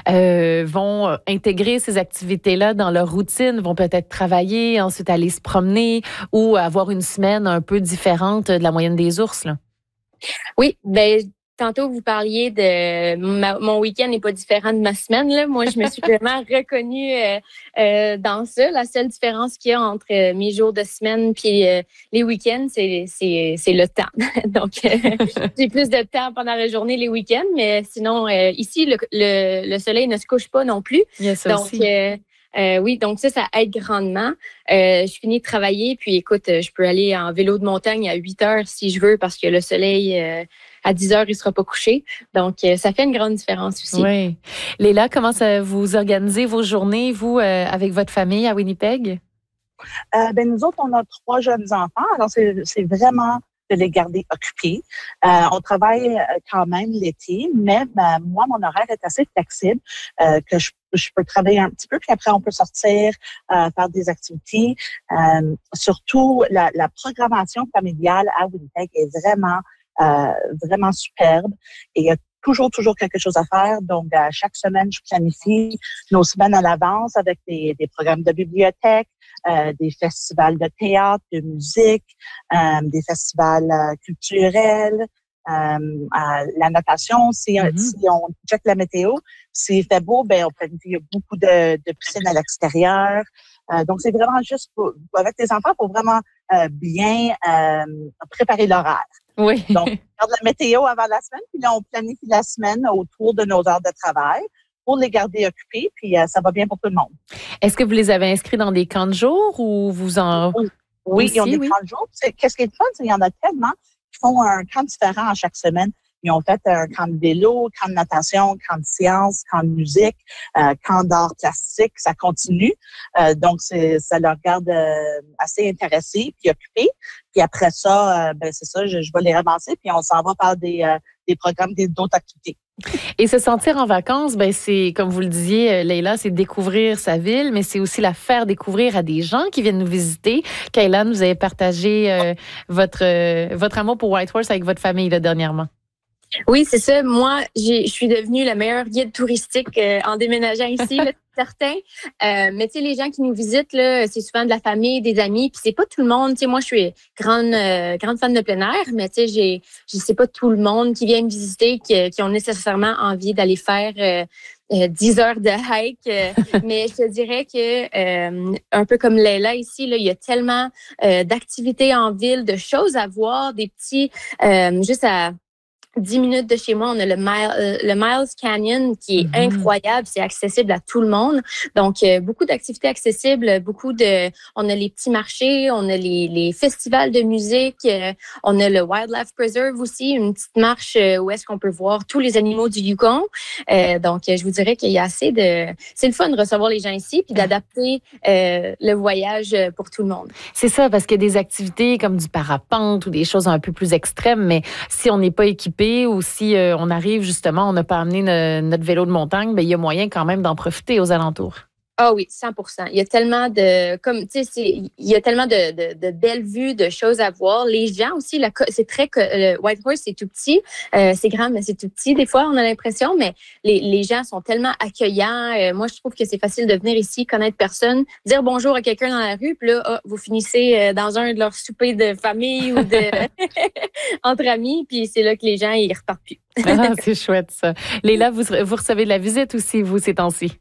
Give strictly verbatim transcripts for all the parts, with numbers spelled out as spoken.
euh, vont intégrer ces activités-là dans leur routine, vont peut-être travailler, ensuite aller se promener ou avoir une semaine un peu différente de la moyenne des ours, là. Oui, ben tantôt vous parliez de ma, mon week-end n'est pas différent de ma semaine. Là. Moi, je me suis vraiment reconnue euh, euh, dans ça. La seule différence qu'il y a entre euh, mes jours de semaine puis euh, les week-ends, c'est, c'est, c'est le temps. Donc, euh, j'ai plus de temps pendant la journée les week-ends, mais sinon, euh, ici, le, le, le soleil ne se couche pas non plus. Il y a ça Donc, aussi. euh, Euh, oui, donc ça, ça aide grandement. Euh, je finis de travailler, puis écoute, je peux aller en vélo de montagne à huit heures si je veux, parce que le soleil, euh, à dix heures, il sera pas couché. Donc, euh, ça fait une grande différence aussi. Oui. Léla, comment ça, vous organisez vos journées, vous, euh, avec votre famille à Winnipeg? Euh, ben, nous autres, on a trois jeunes enfants, alors c'est, c'est vraiment de les garder occupés. Euh, on travaille quand même l'été, mais ben, moi, mon horaire est assez flexible, euh, que je, je peux travailler un petit peu, puis après, on peut sortir, euh, faire des activités. Euh, surtout, la, la programmation familiale à Winnipeg est vraiment, euh, vraiment superbe. Et il y a toujours, toujours quelque chose à faire. Donc, à chaque semaine, je planifie nos semaines à l'avance avec des, des programmes de bibliothèque, Euh, des festivals de théâtre, de musique, euh, des festivals euh, culturels, euh, euh, la natation. Si, mm-hmm. si on check la météo, s'il fait beau, ben on planifie, il y a beaucoup de, de piscines à l'extérieur. Euh, donc, c'est vraiment juste pour, avec les enfants, pour vraiment euh, bien euh, préparer l'horaire. Oui. Donc, on regarde la météo avant la semaine, puis là, on planifie la semaine autour de nos heures de travail pour les garder occupés, puis euh, ça va bien pour tout le monde. Est-ce que vous les avez inscrits dans des camps de jour ou vous en... Oui, oui aussi, ils ont des oui? camps de jour. C'est, qu'est-ce qui est le fun, c'est qu'il y en a tellement qui font un camp différent à chaque semaine. Ils ont fait un camp de vélo, camp de natation, camp de sciences, camp de musique, euh, camp d'art plastique, ça continue. Euh, donc, c'est, ça leur garde euh, assez intéressés puis occupés. Puis après ça, euh, ben c'est ça, je, je vais les ramasser, puis on s'en va faire des, euh, des programmes, des, d'autres activités. Et se sentir en vacances, ben c'est, comme vous le disiez, Leila, c'est découvrir sa ville, mais c'est aussi la faire découvrir à des gens qui viennent nous visiter. Kayla, vous avez partagé euh, votre, euh, votre amour pour Whitehorse avec votre famille là, dernièrement. Oui, c'est ça. Moi, j'ai, je suis devenue la meilleure guide touristique euh, en déménageant ici, là, c'est certain. Euh, mais tu sais, les gens qui nous visitent, là, c'est souvent de la famille, des amis, puis c'est pas tout le monde. Tu sais, moi, je suis grande, euh, grande fan de plein air, mais tu sais, j'ai, je sais pas tout le monde qui vient me visiter, qui, qui ont nécessairement envie d'aller faire euh, euh, dix heures de hike. Euh, mais je te dirais que euh, un peu comme Leila ici, là, il y a tellement euh, d'activités en ville, de choses à voir, des petits, euh, juste à dix minutes de chez moi, on a le, Mile, euh, le Miles Canyon qui est mm-hmm. incroyable. C'est accessible à tout le monde. Donc, euh, beaucoup d'activités accessibles, beaucoup de... On a les petits marchés, on a les, les festivals de musique, euh, on a le Wildlife Preserve aussi, une petite marche euh, où est-ce qu'on peut voir tous les animaux du Yukon. Euh, donc, je vous dirais qu'il y a assez de... C'est le fun de recevoir les gens ici puis d'adapter euh, le voyage pour tout le monde. C'est ça, parce qu'il y a des activités comme du parapente ou des choses un peu plus extrêmes, mais si on n'est pas équipé ou si euh, on arrive justement, on n'a pas amené ne, notre vélo de montagne, bien, il y a moyen quand même d'en profiter aux alentours. Ah oui, cent pour cent. Il y a tellement de, comme tu sais, il y a tellement de, de, de belles vues, de choses à voir. Les gens aussi, la, c'est très, le Whitehorse, c'est tout petit, euh, c'est grand, mais c'est tout petit. Des fois, on a l'impression, mais les, les gens sont tellement accueillants. Euh, moi, je trouve que c'est facile de venir ici, connaître personne, dire bonjour à quelqu'un dans la rue, puis là, oh, vous finissez dans un de leurs soupers de famille ou de entre amis, puis c'est là que les gens ils repartent plus. Ah, c'est chouette ça. Léla, vous, vous recevez de la visite aussi, vous, ces temps-ci?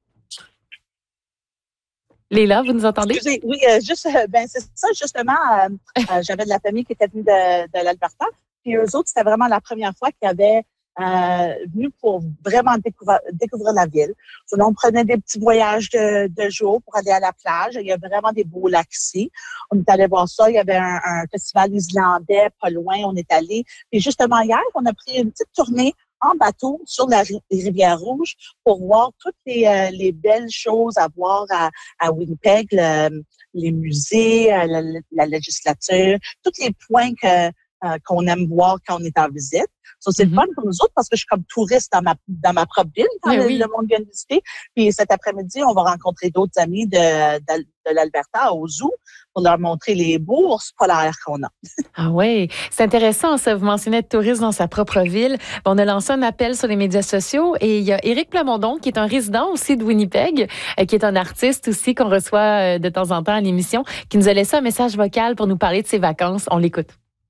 Léla, vous nous entendez? Excusez, oui, euh, juste, euh, ben c'est ça, justement, euh, euh, j'avais de la famille qui était venue de, de l'Alberta, puis eux autres, c'était vraiment la première fois qu'ils avaient euh, venu pour vraiment découvrir, découvrir la ville. Donc, on prenait des petits voyages de, de jour pour aller à la plage. Il y a vraiment des beaux lacs ici. On est allé voir ça. Il y avait un, un festival islandais pas loin. On est allé. Puis justement, hier, on a pris une petite tournée en bateau sur la rivière Rouge pour voir toutes les, euh, les belles choses à voir à, à Winnipeg, le, les musées, la, la législature, tous les points que euh, qu'on aime voir quand on est en visite. So, c'est mm-hmm. le fun pour nous autres parce que je suis comme touriste dans ma dans ma propre ville quand le, oui. le monde vient visiter. Puis cet après-midi, on va rencontrer d'autres amis de, de, de l'Alberta au zoo pour leur montrer les beaux ours polaires qu'on a. Ah oui, c'est intéressant ça. Vous mentionnez être touriste dans sa propre ville. On a lancé un appel sur les médias sociaux et il y a Éric Plamondon qui est un résident aussi de Winnipeg, euh, qui est un artiste aussi qu'on reçoit euh, de temps en temps à l'émission, qui nous a laissé un message vocal pour nous parler de ses vacances. On l'écoute.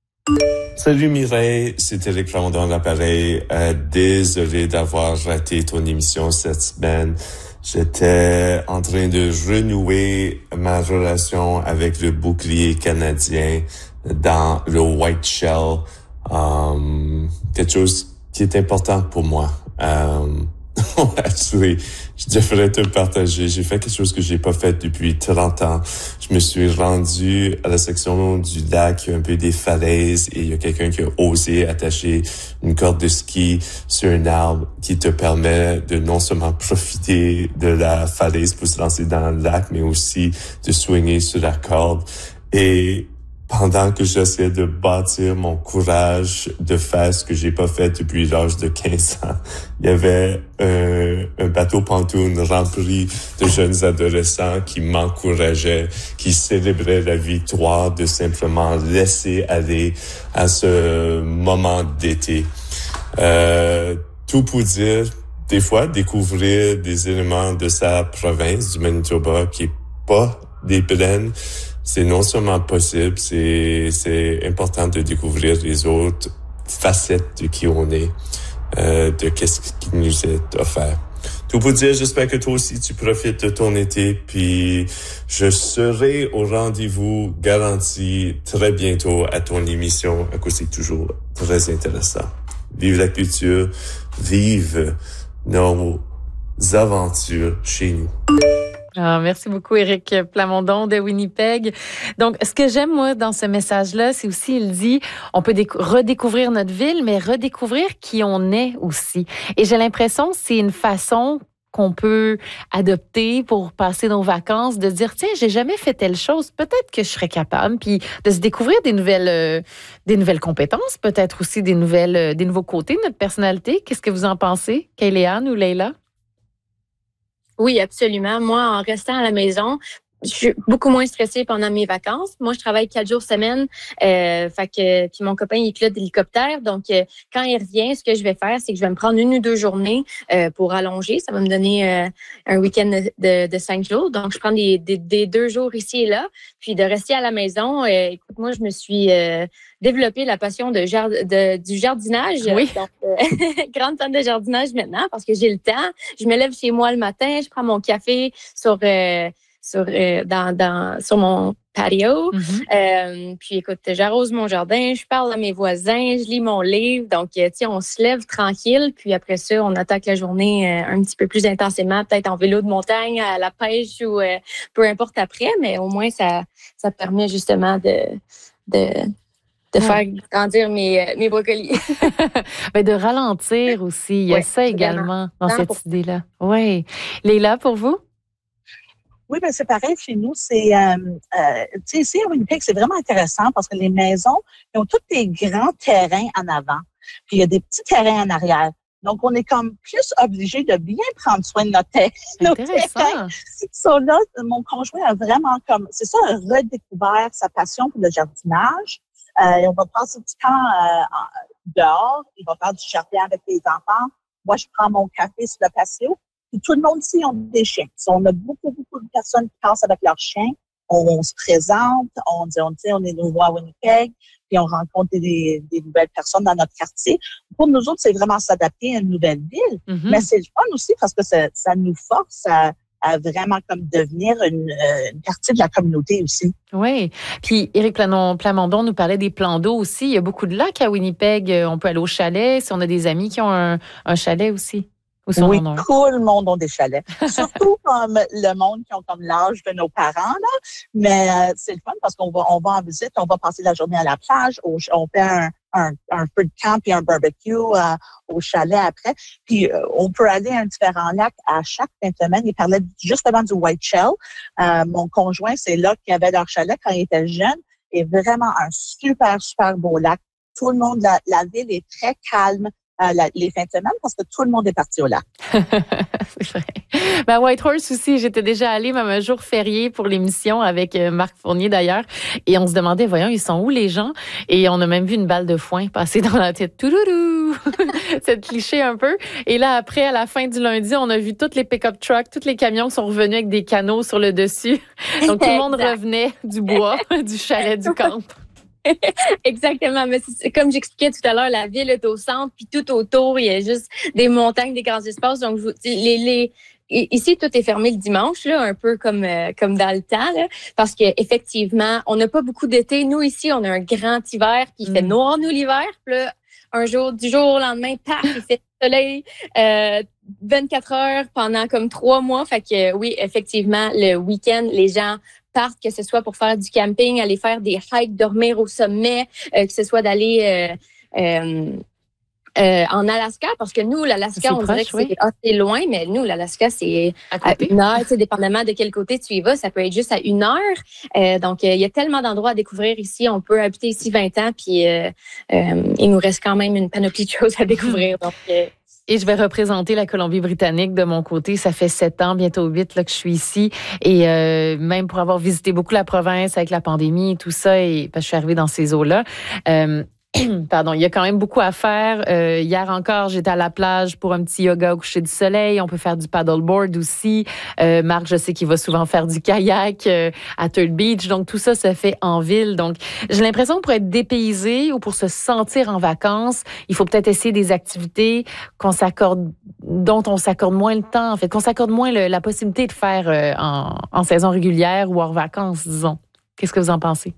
Salut Mireille, c'est Éric Plamondon de l'appareil. Euh, désolé d'avoir raté ton émission cette semaine. J'étais en train de renouer ma relation avec le bouclier canadien dans le White Shell. Um, quelque chose qui est important pour moi. Um, actually, je devrais te partager. J'ai fait quelque chose que j'ai pas fait depuis trente ans. Je me suis rendu à la section du lac, il y a un peu des falaises et il y a quelqu'un qui a osé attacher une corde de ski sur un arbre qui te permet de non seulement profiter de la falaise pour se lancer dans le lac, mais aussi de swinger sur la corde. Et pendant que j'essayais de bâtir mon courage de faire ce que j'ai pas fait depuis l'âge de quinze ans, il y avait un, un bateau pontoon rempli de jeunes adolescents qui m'encourageaient, qui célébraient la victoire de simplement laisser aller à ce moment d'été. Euh, tout pour dire, des fois, découvrir des éléments de sa province, du Manitoba, qui est pas des plaines, c'est non seulement possible, c'est c'est important de découvrir les autres facettes de qui on est, euh, de qu'est-ce qui nous est offert. Tout pour dire, j'espère que toi aussi tu profites de ton été, puis je serai au rendez-vous garanti très bientôt à ton émission, à cause c'est toujours très intéressant. Vive la culture, vive nos aventures chez nous. Ah, merci beaucoup, Éric Plamondon de Winnipeg. Donc, ce que j'aime, moi, dans ce message-là, c'est aussi, il dit, on peut décou- redécouvrir notre ville, mais redécouvrir qui on est aussi. Et j'ai l'impression que c'est une façon qu'on peut adopter pour passer nos vacances, de dire, tiens, j'ai jamais fait telle chose, peut-être que je serais capable, puis de se découvrir des nouvelles, euh, des nouvelles compétences, peut-être aussi des nouvelles, euh, des nouveaux côtés de notre personnalité. Qu'est-ce que vous en pensez, Kayleigh-Anne ou Leila? Oui, absolument. Moi, en restant à la maison, je suis beaucoup moins stressée pendant mes vacances. Moi, je travaille quatre jours semaine. Euh, fait que, puis mon copain, il est pilote d'hélicoptère. Donc, euh, quand il revient, ce que je vais faire, c'est que je vais me prendre une ou deux journées euh, pour allonger. Ça va me donner euh, un week-end de, de, de cinq jours. Donc, je prends des, des, des deux jours ici et là. Puis de rester à la maison. Euh, écoute, moi, je me suis euh, développé la passion de, jard- de du jardinage. Oui. Donc, euh, grande fan de jardinage maintenant parce que j'ai le temps. Je me lève chez moi le matin, je prends mon café sur euh, sur euh, dans dans sur mon patio. Mm-hmm. Euh, puis écoute, j'arrose mon jardin, je parle à mes voisins, je lis mon livre. Donc, tu sais, on se lève tranquille. Puis après ça, on attaque la journée euh, un petit peu plus intensément, peut-être en vélo de montagne, à la pêche ou euh, peu importe après. Mais au moins, ça ça permet justement de de de faire grandir mes, mes brocolis. Ben de ralentir aussi. Il y a ouais, ça également dans cette pour... idée-là. Oui. Leila, pour vous? Oui, bien, c'est pareil chez nous. C'est, euh, euh, tu sais, ici, à Winnipeg, c'est vraiment intéressant parce que les maisons, ils ont tous des grands terrains en avant. Puis, il y a des petits terrains en arrière. Donc, on est comme plus obligé de bien prendre soin de notre terrain. Intéressant. So, là, mon conjoint a vraiment comme, c'est ça, redécouvert sa passion pour le jardinage. Euh, on va passer du temps euh, dehors. Il va faire du jardin avec les enfants. Moi, je prends mon café sur le patio. Puis tout le monde ici a des chiens. So, on a beaucoup, beaucoup de personnes qui passent avec leurs chiens. On, on se présente. On dit, on dit, on est nouveau à Winnipeg. Puis on rencontre des, des nouvelles personnes dans notre quartier. Pour nous autres, c'est vraiment s'adapter à une nouvelle ville. Mm-hmm. Mais c'est le fun aussi parce que ça, ça nous force à, à vraiment comme devenir une, une partie de la communauté aussi. Oui. Puis Éric Plamondon nous parlait des plans d'eau aussi. Il y a beaucoup de lacs à Winnipeg. On peut aller au chalet si on a des amis qui ont un, un chalet aussi. Oui, tout le monde a des chalets. Surtout comme le monde qui ont comme l'âge de nos parents, là. Mais euh, c'est le fun parce qu'on va, on va en visite, on va passer la journée à la plage, au, on fait un, un, un feu de camp et un barbecue euh, au chalet après. Puis euh, on peut aller à un différent lac à chaque fin de semaine. Il parlait justement du White Shell. Euh, mon conjoint, c'est là qu'il avait leur chalet quand il était jeune. Et vraiment un super, super beau lac. tout le monde, la, la ville est très calme euh, la, les fins de semaine parce que tout le monde est parti au lac. C'est vrai. Ben, Whitehorse aussi, j'étais déjà allée même un jour férié pour l'émission avec Marc Fournier d'ailleurs. Et on se demandait, voyons, ils sont où les gens? Et on a même vu une balle de foin passer dans la tête. Touloulou! C'est cliché un peu. Et là, après, à la fin du lundi, on a vu toutes les pick-up trucks, tous les camions qui sont revenus avec des canaux sur le dessus. Donc, tout le monde revenait du bois, du chalet, du camp. Exactement. Mais c'est, comme j'expliquais tout à l'heure, la ville est au centre, puis tout autour, il y a juste des montagnes, des grands espaces. Donc, je, les, les, ici, tout est fermé le dimanche, là, un peu comme, euh, comme dans le temps, là, parce qu'effectivement, on n'a pas beaucoup d'été. Nous, ici, on a un grand hiver, puis il fait noir, nous, l'hiver. Puis là, un jour, du jour au lendemain, paf, il fait soleil, euh, vingt-quatre heures pendant comme trois mois. Fait que oui, effectivement, le week-end, les gens partent, que ce soit pour faire du camping, aller faire des hikes, dormir au sommet, euh, que ce soit d'aller euh, euh, euh, en Alaska, parce que nous, l'Alaska, on proche, dirait que oui. c'est assez loin, mais nous, l'Alaska, c'est à, à une heure, tu sais, dépendamment de quel côté tu y vas, ça peut être juste à une heure. Euh, donc, euh, il y a tellement d'endroits à découvrir ici. On peut habiter ici vingt ans, puis euh, euh, il nous reste quand même une panoplie de choses à découvrir. Donc, euh, Et je vais représenter la Colombie-Britannique de mon côté. Ça fait sept ans, bientôt huit, là, que je suis ici. Et euh, même pour avoir visité beaucoup la province avec la pandémie et tout ça, et parce que je suis arrivée dans ces eaux-là, euh, pardon, il y a quand même beaucoup à faire. Euh, hier encore, j'étais à la plage pour un petit yoga au coucher du soleil. On peut faire du paddleboard aussi. Euh, Marc, je sais qu'il va souvent faire du kayak euh, à Third Beach. Donc, tout ça se fait en ville. Donc, j'ai l'impression que pour être dépaysé ou pour se sentir en vacances, il faut peut-être essayer des activités qu'on s'accorde, dont on s'accorde moins le temps, en fait, qu'on s'accorde moins le, la possibilité de faire euh, en, en saison régulière ou hors vacances, disons. Qu'est-ce que vous en pensez?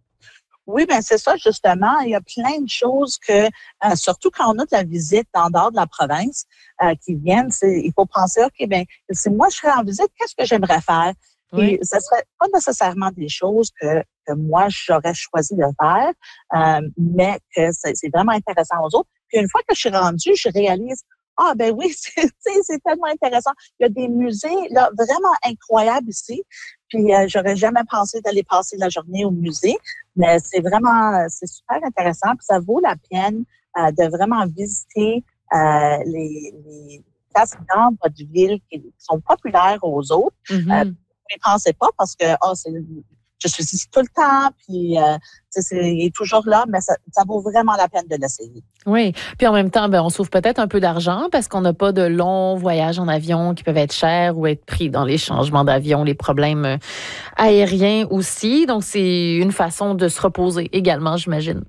Oui, bien c'est ça, justement. Il y a plein de choses que, euh, surtout quand on a de la visite en dehors de la province euh, qui viennent, c'est, il faut penser, OK, bien, si moi je serais en visite, qu'est-ce que j'aimerais faire? Puis, oui. Ce ne serait pas nécessairement des choses que, que moi j'aurais choisi de faire, euh, mais que c'est, c'est vraiment intéressant aux autres. Puis une fois que je suis rendue, je réalise, ah ben oui, c'est, c'est tellement intéressant. Il y a des musées là vraiment incroyables ici. Puis euh, j'aurais jamais pensé d'aller passer la journée au musée, mais c'est vraiment c'est super intéressant. Puis ça vaut la peine euh, de vraiment visiter euh, les, les places dans votre ville qui sont populaires aux autres. Mm-hmm. Euh, ne pensez pas parce que oh c'est je suis ici tout le temps, puis euh, c'est, il est toujours là, mais ça, ça vaut vraiment la peine de l'essayer. Oui, puis en même temps, ben, on sauve peut-être un peu d'argent parce qu'on n'a pas de longs voyages en avion qui peuvent être chers ou être pris dans les changements d'avion, les problèmes aériens aussi. Donc, c'est une façon de se reposer également, j'imagine.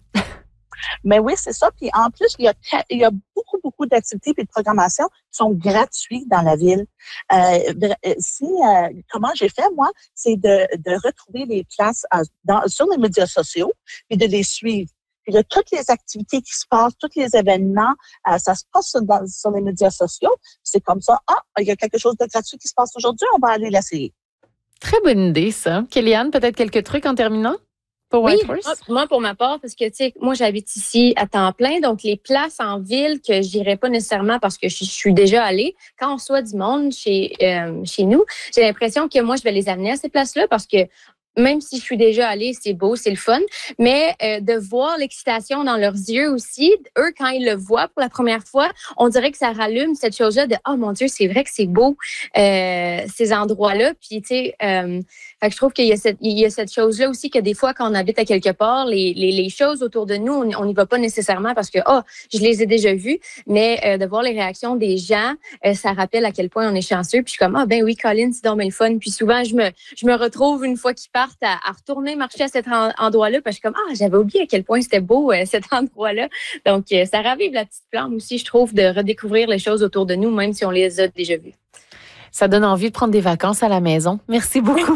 Mais oui, c'est ça. Puis en plus, il y a, il y a beaucoup, beaucoup d'activités et de programmations qui sont gratuites dans la ville. Euh, si, euh, comment j'ai fait, moi, c'est de, de retrouver les places euh, dans, sur les médias sociaux et de les suivre. Puis de toutes les activités qui se passent, tous les événements, euh, ça se passe sur, dans, sur les médias sociaux. C'est comme ça, ah, il y a quelque chose de gratuit qui se passe aujourd'hui, on va aller l'essayer. Très bonne idée, ça. Kellyanne, peut-être quelques trucs en terminant? Pour oui, moi, moi, pour ma part, parce que, tu sais, moi, j'habite ici à temps plein, donc les places en ville que j'irais pas nécessairement parce que je, je suis déjà allée, quand on soit du monde chez, euh, chez nous, j'ai l'impression que moi, je vais les amener à ces places-là parce que même si je suis déjà allée, c'est beau, c'est le fun, mais euh, de voir l'excitation dans leurs yeux aussi, eux, quand ils le voient pour la première fois, on dirait que ça rallume cette chose-là de « Oh mon Dieu, c'est vrai que c'est beau, euh, ces endroits-là. » Puis, tu sais, euh, fait que je trouve qu'il y a cette, il y a cette chose-là aussi que des fois, quand on habite à quelque part, les, les, les choses autour de nous, on n'y va pas nécessairement parce que « Oh, je les ai déjà vues. » Mais euh, de voir les réactions des gens, euh, ça rappelle à quel point on est chanceux. Puis je suis comme « Ah ben oui, Colin, c'est donc bien le fun. » Puis souvent, je me, je me retrouve une fois qu'ils partent À, à retourner marcher à cet en, endroit-là parce que je suis comme ah j'avais oublié à quel point c'était beau euh, cet endroit-là. Donc euh, ça ravive la petite flamme aussi, je trouve, de redécouvrir les choses autour de nous même si on les a déjà vues. Ça donne envie de prendre des vacances à la maison. Merci beaucoup.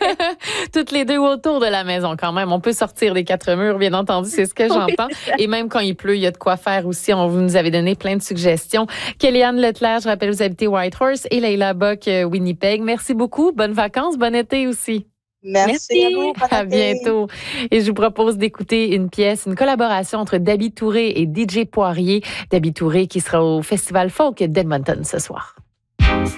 Toutes les deux autour de la maison quand même. On peut sortir des quatre murs, bien entendu, c'est ce que j'entends. Oui, et même quand il pleut, il y a de quoi faire aussi. On vous nous avez donné plein de suggestions. Kellyanne Leclerc, je rappelle, vous habitez Whitehorse, et Leila Bock, Winnipeg. Merci beaucoup. Bonnes vacances, bon été aussi. Merci, Merci à vous. À bientôt. Et je vous propose d'écouter une pièce, une collaboration entre Dabi Touré et D J Poirier. Dabi Touré qui sera au Festival Folk d'Edmonton ce soir.